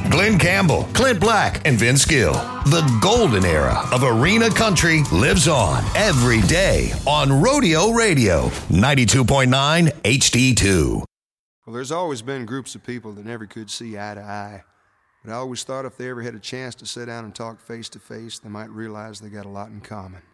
Glenn Campbell, Clint Black, and Vince Gill. The golden era of arena country lives on every day on Rodeo Radio, 92.9 HD2. Well, there's always been groups of people that never could see eye to eye. But I always thought if they ever had a chance to sit down and talk face to face, they might realize they got a lot in common.